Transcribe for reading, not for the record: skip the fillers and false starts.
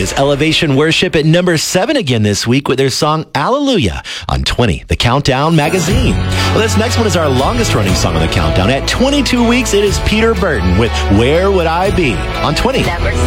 is Elevation Worship at number 7 again this week with their song Alleluia on 20, the Countdown magazine. Well, this next one is our longest running song on the countdown. At 22 weeks, it is Peter Burton with Where Would I Be on 20.